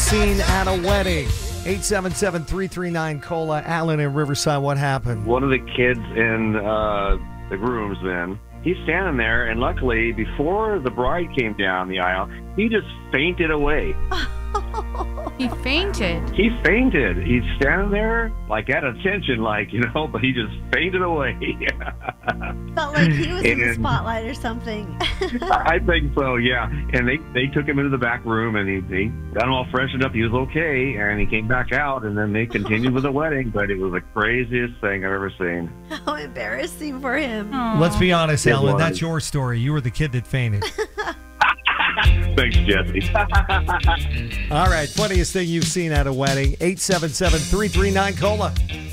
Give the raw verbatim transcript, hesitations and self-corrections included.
seen at a wedding. eight seven seven, three three nine, COLA. Alan in Riverside, what happened? One of the kids in uh, the groomsmen, he's standing there, and luckily, before the bride came down the aisle, he just fainted away. He fainted. He fainted. He's standing there, like at attention, like, you know, but he just fainted away. Felt like he was in the And- spotlight or something. I think so, yeah. And they, they took him into the back room, and he, they got him all freshened up. He was okay, and he came back out, and then they continued with the wedding. But it was the craziest thing I've ever seen. How embarrassing for him. Aw. Let's be honest, It Alan. was. That's your story. You were the kid that fainted. Thanks, Jesse. All right. Funniest thing you've seen at a wedding. eight seven seven, three three nine, COLA.